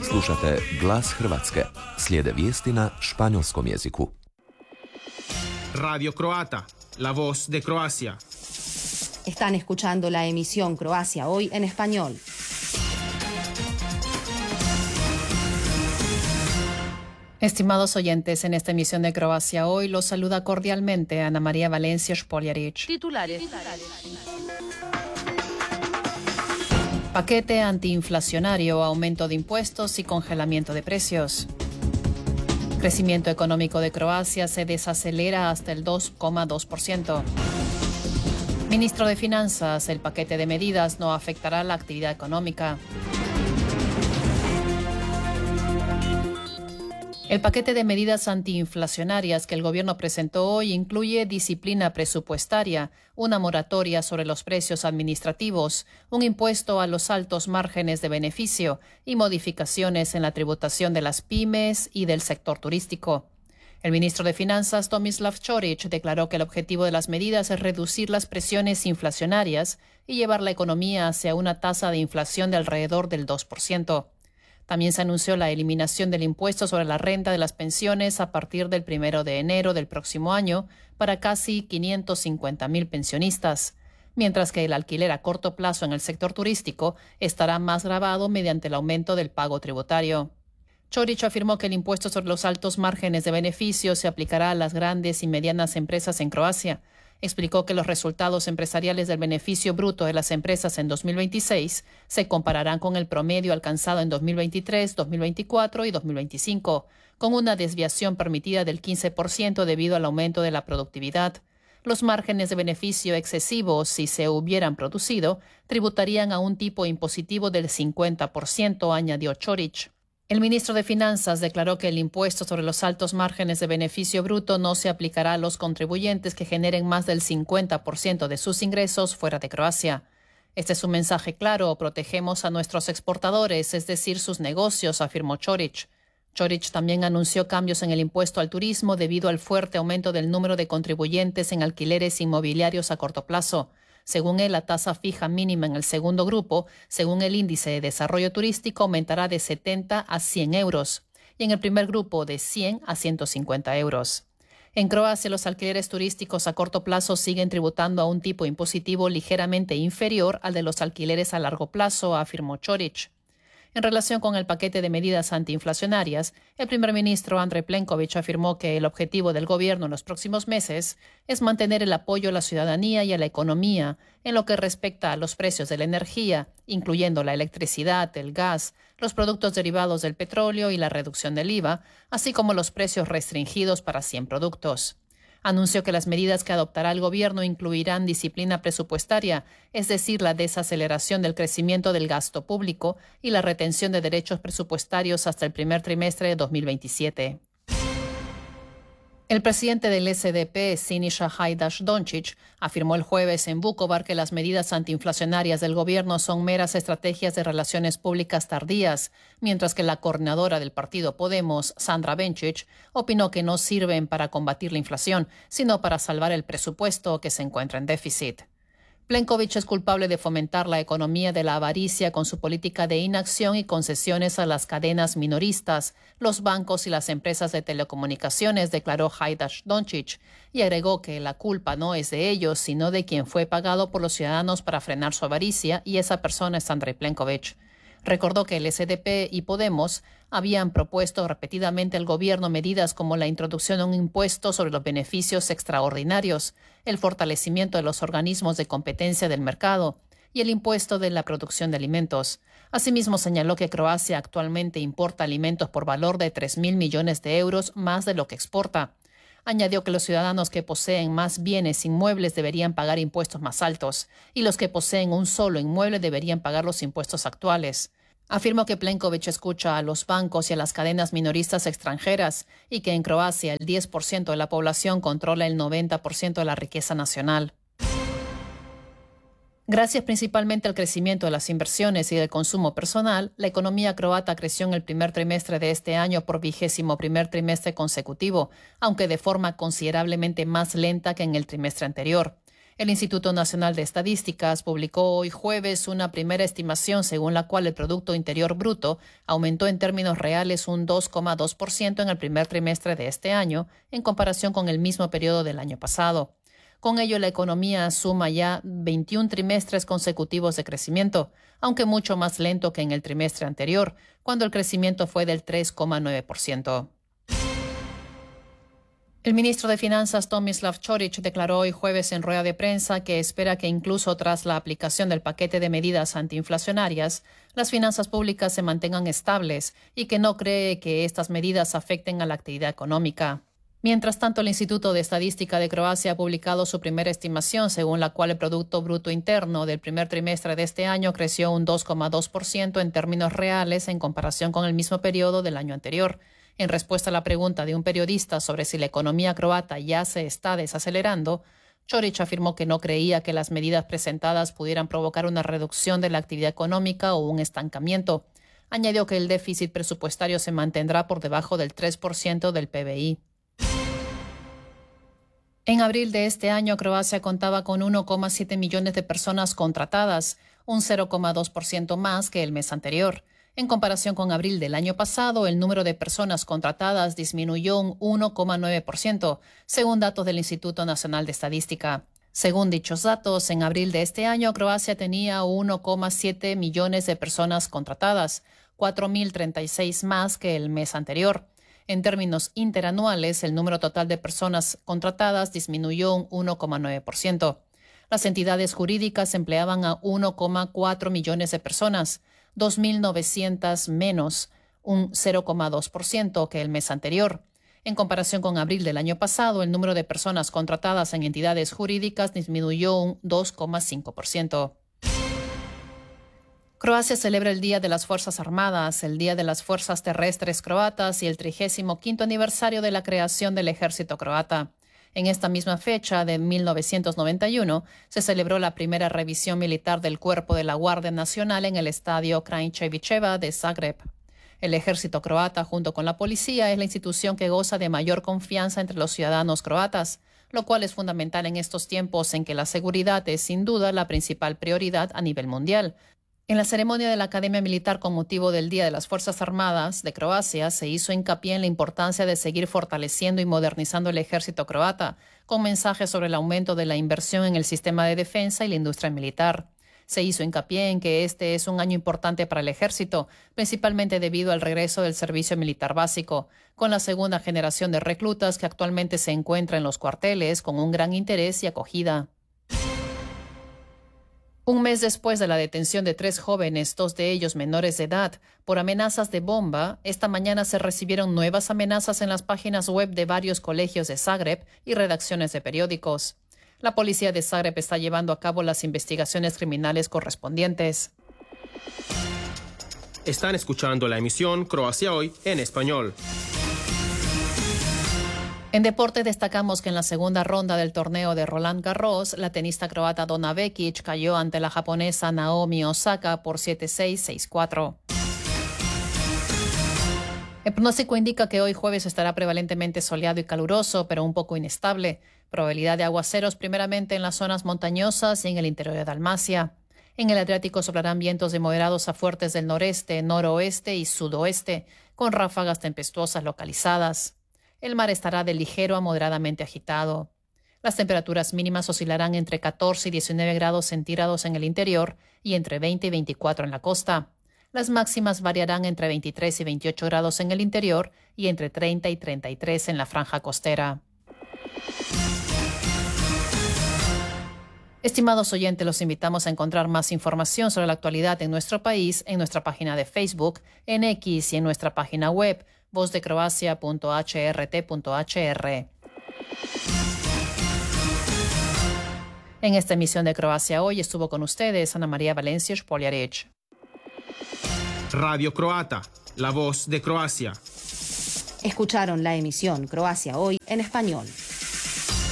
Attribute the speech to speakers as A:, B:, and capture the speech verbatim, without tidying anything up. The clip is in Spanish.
A: Slušate Glas Hrvatske. Slijede vijesti na španjolskom jeziku.
B: Radio Croata, la voz de Croacia.
C: Están escuchando la emisión Croacia Hoy en español.
D: Estimados oyentes, en esta emisión de Croacia Hoy los saluda cordialmente Ana María Valencia Špoljarić.
E: Titulares.
D: Paquete antiinflacionario, aumento de impuestos y congelamiento de precios. Crecimiento económico de Croacia se desacelera hasta el dos coma dos por ciento. Ministro de Finanzas, el paquete de medidas no afectará la actividad económica. El paquete de medidas antiinflacionarias que el gobierno presentó hoy incluye disciplina presupuestaria, una moratoria sobre los precios administrativos, un impuesto a los altos márgenes de beneficio y modificaciones en la tributación de las pymes y del sector turístico. El ministro de Finanzas, Tomislav Ćorić, declaró que el objetivo de las medidas es reducir las presiones inflacionarias y llevar la economía hacia una tasa de inflación de alrededor del dos por ciento. También se anunció la eliminación del impuesto sobre la renta de las pensiones a partir del primero de enero del próximo año para casi quinientos cincuenta mil pensionistas, mientras que el alquiler a corto plazo en el sector turístico estará más gravado mediante el aumento del pago tributario. Ćorić afirmó que el impuesto sobre los altos márgenes de beneficio se aplicará a las grandes y medianas empresas en Croacia. Explicó que los resultados empresariales del beneficio bruto de las empresas en dos mil veintiséis se compararán con el promedio alcanzado en dos mil veintitrés, dos mil veinticuatro y dos mil veinticinco, con una desviación permitida del quince por ciento debido al aumento de la productividad. Los márgenes de beneficio excesivos, si se hubieran producido, tributarían a un tipo impositivo del cincuenta por ciento, añadió Ćorić. El ministro de Finanzas declaró que el impuesto sobre los altos márgenes de beneficio bruto no se aplicará a los contribuyentes que generen más del cincuenta por ciento de sus ingresos fuera de Croacia. Este es un mensaje claro: protegemos a nuestros exportadores, es decir, sus negocios, afirmó Ćorić. Ćorić también anunció cambios en el impuesto al turismo debido al fuerte aumento del número de contribuyentes en alquileres inmobiliarios a corto plazo. Según él, la tasa fija mínima en el segundo grupo, según el índice de desarrollo turístico, aumentará de setenta a cien euros y en el primer grupo de cien a ciento cincuenta euros. En Croacia, los alquileres turísticos a corto plazo siguen tributando a un tipo impositivo ligeramente inferior al de los alquileres a largo plazo, afirmó Ćorić. En relación con el paquete de medidas antiinflacionarias, el primer ministro Andrej Plenković afirmó que el objetivo del gobierno en los próximos meses es mantener el apoyo a la ciudadanía y a la economía en lo que respecta a los precios de la energía, incluyendo la electricidad, el gas, los productos derivados del petróleo y la reducción del I V A, así como los precios restringidos para cien productos. Anunció que las medidas que adoptará el gobierno incluirán disciplina presupuestaria, es decir, la desaceleración del crecimiento del gasto público y la retención de derechos presupuestarios hasta el primer trimestre de dos mil veintisiete. El presidente del S D P, Siniša Hajdaš-Dončić, afirmó el jueves en Vukovar que las medidas antiinflacionarias del gobierno son meras estrategias de relaciones públicas tardías, mientras que la coordinadora del partido Podemos, Sandra Benčić, opinó que no sirven para combatir la inflación, sino para salvar el presupuesto que se encuentra en déficit. Plenković es culpable de fomentar la economía de la avaricia con su política de inacción y concesiones a las cadenas minoristas, los bancos y las empresas de telecomunicaciones, declaró Hajdaš-Dončić, y agregó que la culpa no es de ellos, sino de quien fue pagado por los ciudadanos para frenar su avaricia, y esa persona es Andrej Plenković. Recordó que el S D P y Podemos habían propuesto repetidamente al gobierno medidas como la introducción de un impuesto sobre los beneficios extraordinarios, el fortalecimiento de los organismos de competencia del mercado y el impuesto de la producción de alimentos. Asimismo, señaló que Croacia actualmente importa alimentos por valor de tres mil millones de euros, más de lo que exporta. Añadió que los ciudadanos que poseen más bienes inmuebles deberían pagar impuestos más altos y los que poseen un solo inmueble deberían pagar los impuestos actuales. Afirmó que Plenković escucha a los bancos y a las cadenas minoristas extranjeras y que en Croacia el diez por ciento de la población controla el noventa por ciento de la riqueza nacional. Gracias principalmente al crecimiento de las inversiones y del consumo personal, la economía croata creció en el primer trimestre de este año por vigésimo primer trimestre consecutivo, aunque de forma considerablemente más lenta que en el trimestre anterior. El Instituto Nacional de Estadísticas publicó hoy jueves una primera estimación según la cual el Producto Interior Bruto aumentó en términos reales un dos coma dos por ciento en el primer trimestre de este año en comparación con el mismo periodo del año pasado. Con ello, la economía suma ya veintiún trimestres consecutivos de crecimiento, aunque mucho más lento que en el trimestre anterior, cuando el crecimiento fue del tres coma nueve por ciento. El ministro de Finanzas Tomislav Ćorić declaró hoy jueves en rueda de prensa que espera que incluso tras la aplicación del paquete de medidas antiinflacionarias, las finanzas públicas se mantengan estables y que no cree que estas medidas afecten a la actividad económica. Mientras tanto, el Instituto de Estadística de Croacia ha publicado su primera estimación, según la cual el Producto Bruto Interno del primer trimestre de este año creció un dos coma dos por ciento en términos reales en comparación con el mismo periodo del año anterior. En respuesta a la pregunta de un periodista sobre si la economía croata ya se está desacelerando, Ćorić afirmó que no creía que las medidas presentadas pudieran provocar una reducción de la actividad económica o un estancamiento. Añadió que el déficit presupuestario se mantendrá por debajo del tres por ciento del P B I. En abril de este año, Croacia contaba con uno coma siete millones de personas contratadas, un cero coma dos por ciento más que el mes anterior. En comparación con abril del año pasado, el número de personas contratadas disminuyó un uno coma nueve por ciento, según datos del Instituto Nacional de Estadística. Según dichos datos, en abril de este año, Croacia tenía uno coma siete millones de personas contratadas, cuatro mil treinta y seis más que el mes anterior. En términos interanuales, el número total de personas contratadas disminuyó un uno coma nueve por ciento. Las entidades jurídicas empleaban a uno coma cuatro millones de personas, dos mil novecientas menos, un cero coma dos por ciento que el mes anterior. En comparación con abril del año pasado, el número de personas contratadas en entidades jurídicas disminuyó un dos coma cinco por ciento. Croacia celebra el Día de las Fuerzas Armadas, el Día de las Fuerzas Terrestres Croatas y el trigésimo quinto aniversario de la creación del Ejército Croata. En esta misma fecha de mil novecientos noventa y uno se celebró la primera revisión militar del Cuerpo de la Guardia Nacional en el Estadio Kraljevićeva de Zagreb. El ejército croata, junto con la policía, es la institución que goza de mayor confianza entre los ciudadanos croatas, lo cual es fundamental en estos tiempos en que la seguridad es sin duda la principal prioridad a nivel mundial. En la ceremonia de la Academia Militar con motivo del Día de las Fuerzas Armadas de Croacia se hizo hincapié en la importancia de seguir fortaleciendo y modernizando el ejército croata, con mensajes sobre el aumento de la inversión en el sistema de defensa y la industria militar. Se hizo hincapié en que este es un año importante para el ejército, principalmente debido al regreso del servicio militar básico, con la segunda generación de reclutas que actualmente se encuentra en los cuarteles con un gran interés y acogida. Un mes después de la detención de tres jóvenes, dos de ellos menores de edad, por amenazas de bomba, esta mañana se recibieron nuevas amenazas en las páginas web de varios colegios de Zagreb y redacciones de periódicos. La policía de Zagreb está llevando a cabo las investigaciones criminales correspondientes.
B: Están escuchando la emisión Croacia Hoy en español.
D: En deporte destacamos que en la segunda ronda del torneo de Roland Garros, la tenista croata Donna Vekic cayó ante la japonesa Naomi Osaka por siete seis, seis cuatro. El pronóstico indica que hoy jueves estará prevalentemente soleado y caluroso, pero un poco inestable. Probabilidad de aguaceros primeramente en las zonas montañosas y en el interior de Dalmacia. En el Adriático soplarán vientos de moderados a fuertes del noreste, noroeste y sudoeste, con ráfagas tempestuosas localizadas. El mar estará de ligero a moderadamente agitado. Las temperaturas mínimas oscilarán entre catorce y diecinueve grados centígrados en el interior y entre veinte y veinticuatro en la costa. Las máximas variarán entre veintitrés y veintiocho grados en el interior y entre treinta y treinta y tres en la franja costera. Estimados oyentes, los invitamos a encontrar más información sobre la actualidad en nuestro país en nuestra página de Facebook, en X y en nuestra página web voz de croacia punto h r t punto h r. En esta emisión de Croacia Hoy estuvo con ustedes Ana María Valencia Špoljarić.
B: Radio Croata, la voz de Croacia.
C: Escucharon la emisión Croacia Hoy en español.